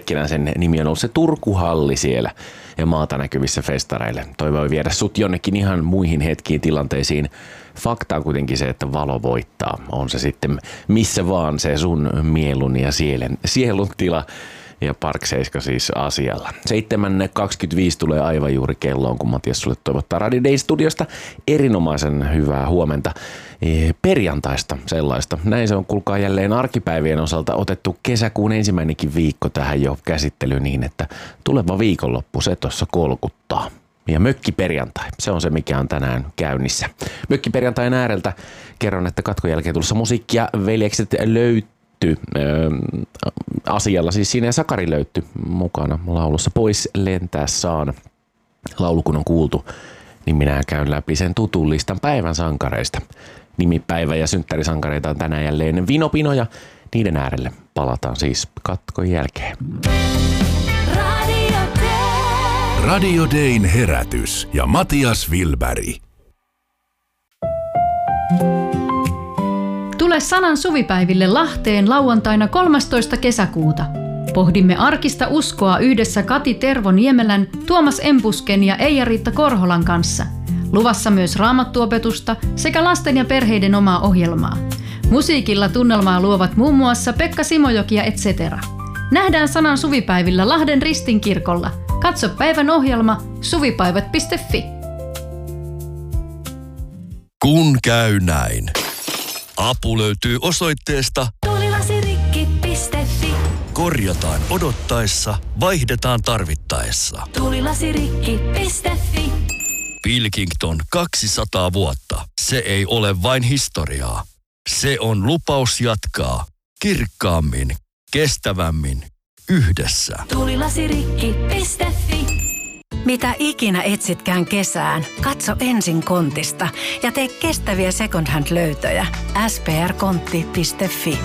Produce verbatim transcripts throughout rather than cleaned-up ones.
päivänäkin sen nimi on ollut se Turku-halli siellä ja maata näkyvissä festareille. Toi voi viedä sut jonnekin ihan muihin hetkiin tilanteisiin. Fakta on kuitenkin se, että valo voittaa. On se sitten missä vaan se sun mielun ja sielen, sielun tila. Ja Park Seiska siis asialla. seitsemän kaksikymmentäviisi tulee aivan juuri kelloon, kun Matias sulle toivottaa Radio Day Studiosta erinomaisen hyvää huomenta. Perjantaista sellaista. Näin se on, kuulkaa, jälleen arkipäivien osalta otettu kesäkuun ensimmäinenkin viikko tähän jo käsittelyyn niin, että tuleva viikonloppu se tuossa kolkuttaa. Ja mökkiperjantai, se on se, mikä on tänään käynnissä. Mökkiperjantain ääreltä kerron, että katkon jälkeen tulossa musiikkia veljekset löytyy. Öö, asialla siis siinä ja Sakari löytty mukana laulussa Pois lentää saan. Laulu kun on kuultu, niin minä käyn läpi sen tutun listan päivän sankareista. Nimipäivä ja synttärisankareita on tänään jälleen Vinopino ja niiden äärelle palataan siis katkon jälkeen. Radio Day. Radio Dayn herätys ja Matias Wilberg. Tule Sanan suvipäiville Lahteen lauantaina kolmastoista kesäkuuta. Pohdimme arkista uskoa yhdessä Kati Tervo-Niemelän, Tuomas Empusken ja Eija-Riitta Korholan kanssa. Luvassa myös raamattuopetusta sekä lasten ja perheiden omaa ohjelmaa. Musiikilla tunnelmaa luovat muun muassa Pekka Simojoki ja et cetera. Nähdään Sanan suvipäivillä Lahden Ristinkirkolla. Katso päivän ohjelma suvipäivät piste fi. Kun käy näin. Apu löytyy osoitteesta tuulilasirikki piste fi. Korjataan odottaessa, vaihdetaan tarvittaessa. tuulilasirikki piste fi. Pilkington kaksisataa vuotta. Se ei ole vain historiaa. Se on lupaus jatkaa kirkkaammin, kestävämmin, yhdessä. tuulilasirikki piste fi. Mitä ikinä etsitkään kesään, katso ensin Kontista ja tee kestäviä second hand löytöjä. s p r kontti piste fi.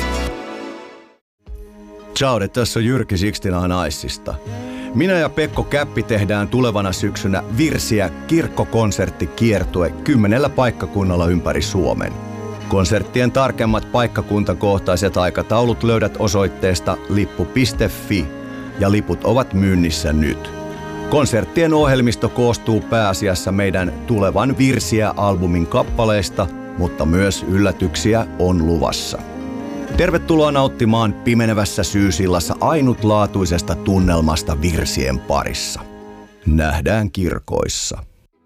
Ciao, tässä on Jyrki Sixtinahan Aissista. Minä ja Pekko Käppi tehdään tulevana syksynä Virsiä kirkkokonserttikiertue kymmenellä paikkakunnalla ympäri Suomen. Konserttien tarkemmat paikkakuntakohtaiset aikataulut löydät osoitteesta lippu piste fi ja liput ovat myynnissä nyt. Konserttien ohjelmisto koostuu pääasiassa meidän tulevan Virsiä-albumin kappaleista, mutta myös yllätyksiä on luvassa. Tervetuloa nauttimaan pimenevässä syysillassa ainutlaatuisesta tunnelmasta virsien parissa. Nähdään kirkoissa.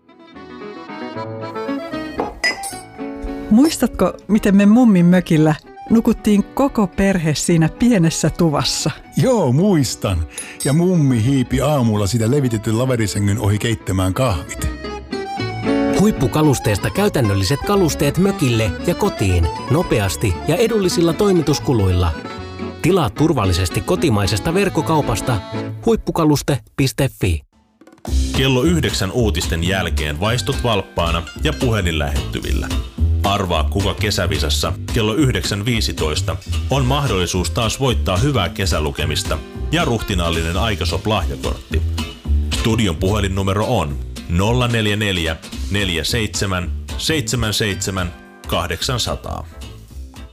Muistatko, miten me mummin mökillä nukuttiin koko perhe siinä pienessä tuvassa? Joo, muistan. Ja mummi hiipi aamulla sitä levitetyn laverisängyn ohi keittämään kahvit. Huippukalusteesta käytännölliset kalusteet mökille ja kotiin nopeasti ja edullisilla toimituskuluilla. Tilaa turvallisesti kotimaisesta verkkokaupasta huippukaluste piste fi. Kello yhdeksän uutisten jälkeen vaistut valppaana ja puhelin lähettyvillä. Arvaa, kuka kesävisassa kello yhdeksän viisitoista on mahdollisuus taas voittaa hyvää kesälukemista ja ruhtinaallinen Aikasop-lahjakortti. Studion puhelinnumero on nolla neljä neljä neljä seitsemän seitsemän seitsemän kahdeksan nolla nolla.